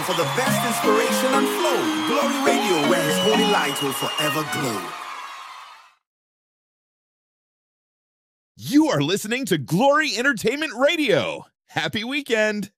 for the best inspiration and flow. Glory Radio, where His holy light will forever glow. You are listening to Glory Entertainment Radio. Happy weekend.